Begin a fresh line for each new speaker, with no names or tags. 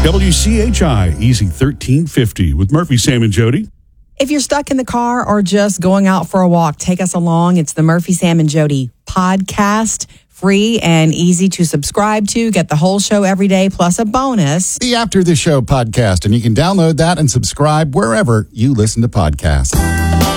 WCHI Easy 1350 with Murphy, Sam, and Jody.
If you're stuck in the car or just going out for a walk, take us along. It's the Murphy, Sam, and Jody podcast. Free and easy to subscribe to. Get the whole show every day, plus a bonus.
The After the Show podcast, and you can download that and subscribe wherever you listen to podcasts.